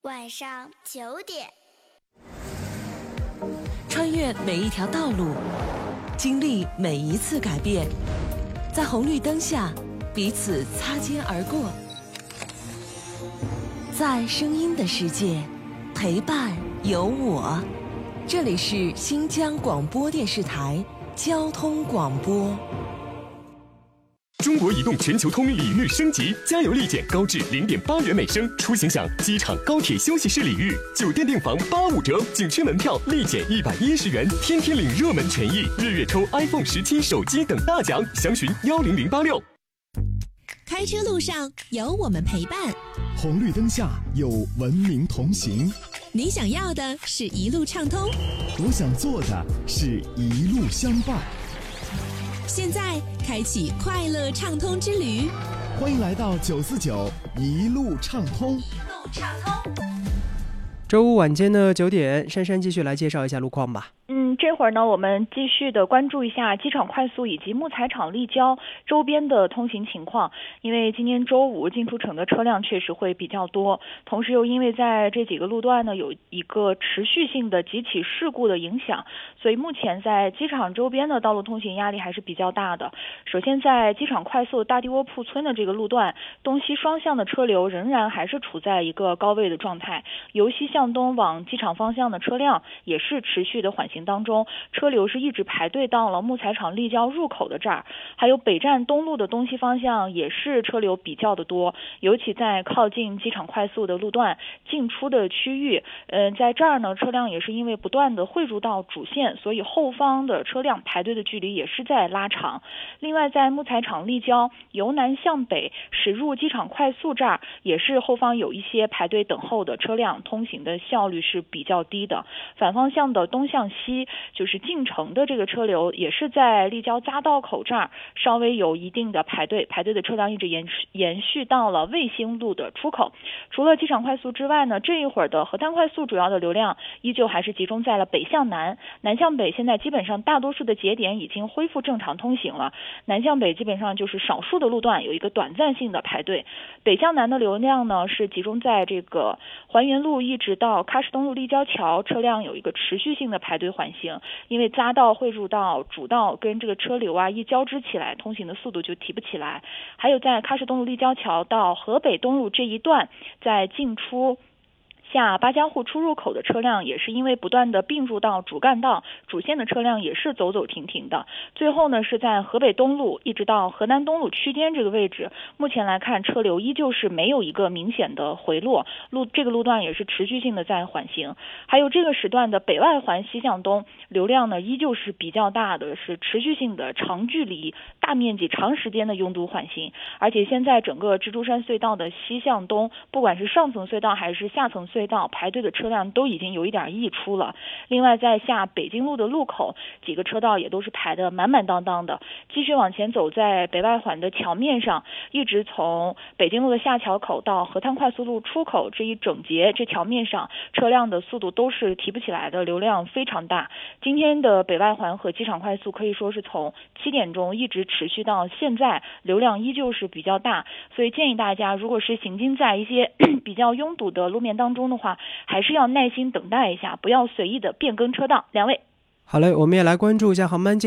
晚上9点， 穿越每一条道路，经历每一次改变，在红绿灯下彼此擦肩而过，在声音的世界陪伴有我。这里是新疆广播电视台交通广播。 中国移动全球通礼遇升级，加油立减高至0.8元每升，出行享机场、高铁休息室礼遇，酒店订房85折，景区门票立减110元，天天领热门权益，日月抽 iPhone 17手机等大奖，详询10086。 开车路上有我们陪伴， 红绿灯下有文明同行。 你想要的是一路畅通， 我想做的是一路相伴。 现在开启快乐畅通之旅， 欢迎来到949一路畅通。 周五晚间的9点，珊珊继续来介绍一下路况吧。 这会儿呢，我们继续的关注一下机场快速以及木材厂立交周边的通行情况。因为今天周五进出城的车辆确实会比较多，同时又因为在这几个路段呢有一个持续性的几起事故的影响，所以目前在机场周边的道路通行压力还是比较大的。首先在机场快速大地窝铺村的这个路段，东西双向的车流仍然还是处在一个高位的状态，由西向东往机场方向的车辆也是持续的缓行当中，车流是一直排队到了木材厂立交入口的这儿。还有北站东路的东西方向也是车流比较的多，尤其在靠近机场快速的路段进出的区域，在这儿呢车辆也是因为不断的汇入到主线，所以后方的车辆排队的距离也是在拉长。另外在木材厂立交由南向北驶入机场快速这儿，也是后方有一些排队等候的车辆，通行的效率是比较低的。反方向的东向西就是进城的这个车流也是在立交匝道口这儿稍微有一定的排队的车辆一直延续到了卫星路的出口。除了机场快速之外呢，这一会儿的河滩快速主要的流量依旧还是集中在了北向南，南向北现在基本上大多数的节点已经恢复正常通行了，南向北基本上就是少数的路段有一个短暂性的排队。北向南的流量呢是集中在这个还原路一直到喀什东路立交桥，车辆有一个持续性的排队缓行，因为匝道汇入到主道跟这个车流一交织起来，通行的速度就提不起来。还有在喀什东路立交桥到河北东路这一段，在进出下八江户出入口的车辆也是因为不断的并入到主干道，主线的车辆也是走走停停的。最后呢是在河北东路一直到河南东路区间这个位置，目前来看车流依旧是没有一个明显的回落，这个路段也是持续性的在缓行。还有这个时段的北外环西向东流量呢依旧是比较大的，是持续性的长距离大面积长时间的拥堵缓行。而且现在整个蜘蛛山隧道的西向东，不管是上层隧道还是下层隧道，排队的车辆都已经有一点溢出了。另外在下北京路的路口，几个车道也都是排得满满当当的。继续往前走，在北外环的桥面上，一直从北京路的下桥口到河滩快速路出口这一整节，这桥面上车辆的速度都是提不起来的，流量非常大。今天的北外环和机场快速可以说是从7点钟一直持续到现在，流量依旧是比较大，所以建议大家如果是行经在一些比较拥堵的路面当中的话，还是要耐心等待一下，不要随意的变更车道。两位， 好嘞，我们也来关注一下航班